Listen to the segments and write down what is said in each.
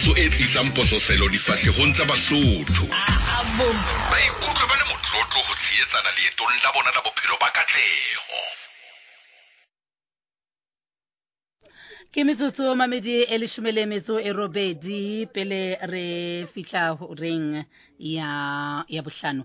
meso e tlisang pososelo difahlegong tsa Basotho. Ba ikutlwa ba le motlotlo go tsheetsana leetong la bona la bophelo ba katlego. Ke metsotso mamedi e leshome metso e robedi pele re fihla reng ya bohlano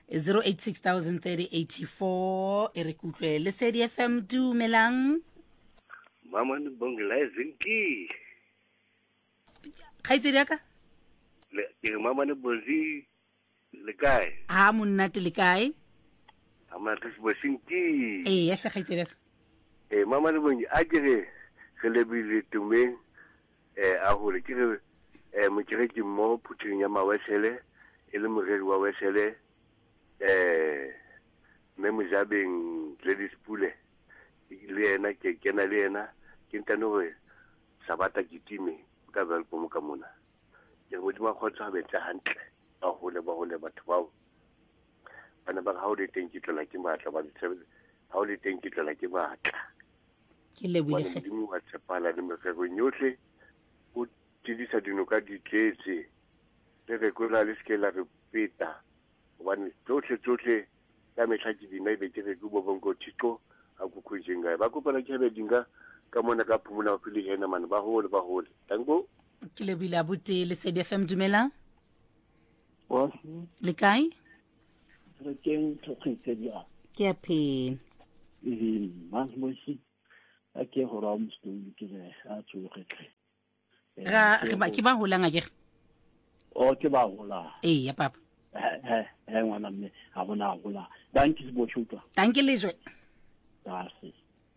08603084 e re kutlwe Lesedi FM dumelang Mama ni bongela zinki. Khaitsedi ya ka Ke mama ni bozi le kae? ha monnate le kae Ama ka se bosinki. ya hle khaitsedi ya ka Mama ni bongi a ke le bile tumeng a hore ke mo ke ke mo puting ya mawesele e le moredi wa wesele me mo jabeng le dispule le ena ke kena le ena ke ntano re sabata ke time ka ba mo ka mona ke mo di ma khotsa be tsa hantle ba hole batho bao bana ba ha o le teng ke tlola ke matla ba tsebe ha o le teng ke tlola ke matla ke lebile ge di mo tsepala le mefego nyohle o tidisa dinoka di tletse le re kola le skela re peta bana tsohle ka mehla ke dina be ke re go bongo tiko a go khujenga ba kopela ke be dinga ka mona ka phumula pele hena man ba hole tango ke lebile abuti Lesedi FM dumelang wa le kae re keng tsokhitse dia ke a phela mas mosi a ke go ra mostoli ke a tsogetle ke ba holang a ke o ke ba hola ya papa ngwana mme a bona hola danki se botshuta danke lejwe asi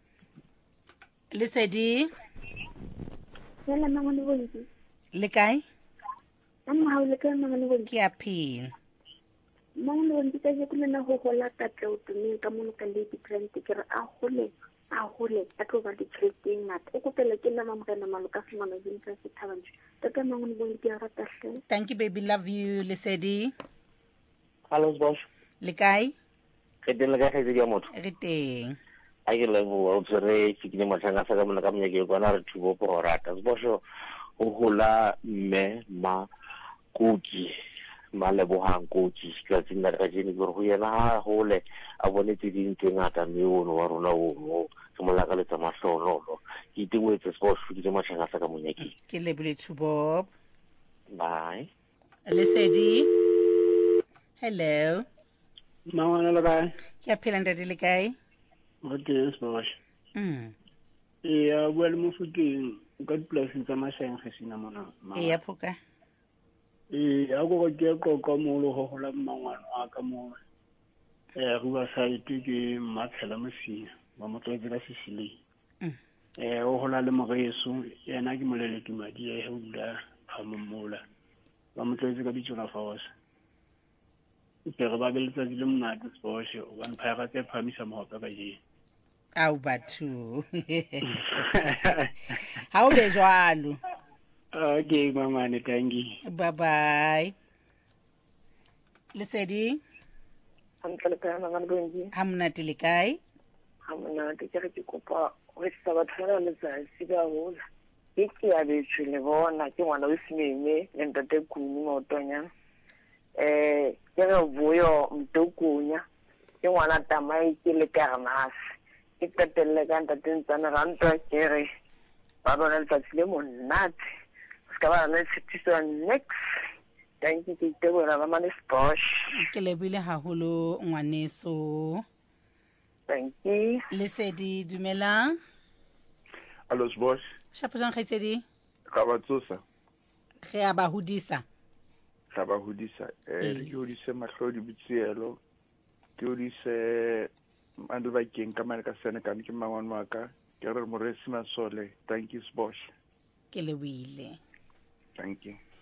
Lesedi Yala mangani bonzi. le kae Amma haule ka mangani bonzi. ke a phela Mangani bonzi ka je kuna ho hola ka tlo tumi ka mono ka le different ke re a hole a tlo ba di trading mat. O kopela ke nna mamgana maluka fumana zinka se thabantsho. Ka mangani bonzi ya rata hle. thank you baby love you Lesedi hallo boss le kae ke dela ga ge ya motho re teng a ke le bo o tsere ke matlanga sa ka mona ka mnya ke bona re thubo go rata boss o hola mme ma koki malebohang koki ka tsina ka jeni go yena ha hole a bone tse dintse ngata mme o no wa rona o mo ke molaka le tsa mahlolo ke tingwetse sports ke matlanga sa ka monya ke lebile thubo bye Lesedi hello mangwana la kae ke a phela ntate le kae o teng boss bua le mofuteng ka dipolasi tsa maseng ge sina mona ya phoka a go ke qoqa mo lo go gola mmangwana a ka mo ruwa site ke matshela mosina wa motlotse ka sisile o gola le moreso yena ke molele tumadi e ho dula ga mommola wa motlotse ka ditšona fawasa pero ba beletsa di le monate spoše o ba mphaega tse phamisa mogope ka je au batho ha o be jwalo okay mamane tangi bye bye Lesedi Hantle ka mangani bonzi. ha monate le kae Hamna ke re ke kopa o se ba tsara le tsa se ga hola. Ke ya be tshile bona ke ngwana o simeme le ntate kunu mo tonya. Ke re boyo mtokunya ke ngwana tamai ke le karnas ke tetelle ka ntate tsana ranta ke re ba bona le tsile monate ska ba le tsitso next thank you ke bona ba mane sposh ke lebile haholo ngwaneso thank you Lesedi dumelang allo boss shapo jang khaitsedi ka ba tsosa ge a ba hodisa ga ba hodisa ke o dise mahlodi butsielo ke o dise ando ba keng ka mane ka sene ka ke mangwana wa ka ke re moresi masole thank you boss ke lebile thank you